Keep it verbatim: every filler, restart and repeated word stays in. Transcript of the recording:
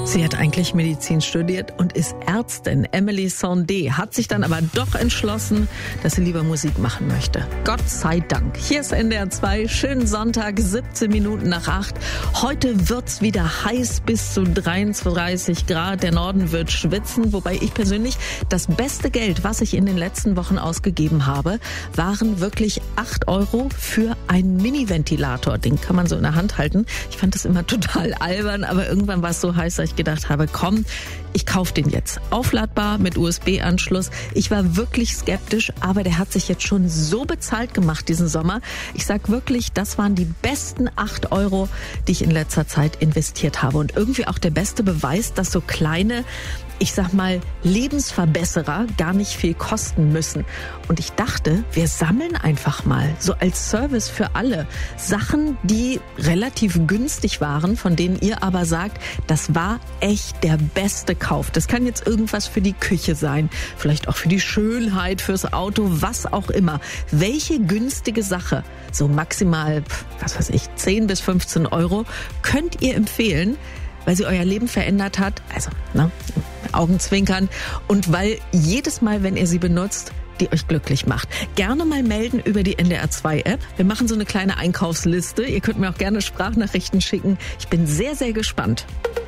Sie hat eigentlich Medizin studiert und ist Ärztin. Emily Sandé hat sich dann aber doch entschlossen, dass sie lieber Musik machen möchte. Gott sei Dank. Hier ist N D R zwei. Schönen Sonntag, siebzehn Minuten nach acht. Heute wird's wieder heiß bis zu dreiunddreißig Grad. Der Norden wird schwitzen, wobei ich persönlich das beste Geld, was ich in den letzten Wochen ausgegeben habe, waren wirklich acht Euro für einen Mini-Ventilator. Den kann man so in der Hand halten. Ich fand das immer total albern, aber irgendwann war es so heiß, dass ich gedacht habe, komm, ich kaufe den jetzt. Aufladbar mit U S B-Anschluss. Ich war wirklich skeptisch, aber der hat sich jetzt schon so bezahlt gemacht diesen Sommer. Ich sag wirklich, das waren die besten acht Euro, die ich in letzter Zeit investiert habe. Und irgendwie auch der beste Beweis, dass so kleine, ich sag mal, Lebensverbesserer gar nicht viel kosten müssen. Und ich dachte, wir sammeln einfach mal, so als Service für alle, Sachen, die relativ günstig waren, von denen ihr aber sagt, das war echt der beste Kauf. Das kann jetzt irgendwas für die Küche sein, vielleicht auch für die Schönheit, fürs Auto, was auch immer. Welche günstige Sache, so maximal, was weiß ich, zehn bis fünfzehn Euro, könnt ihr empfehlen, weil sie euer Leben verändert hat, also ne, Augenzwinkern, und weil jedes Mal, wenn ihr sie benutzt, die euch glücklich macht. Gerne mal melden über die N D R zwei App. Wir machen so eine kleine Einkaufsliste. Ihr könnt mir auch gerne Sprachnachrichten schicken. Ich bin sehr, sehr gespannt.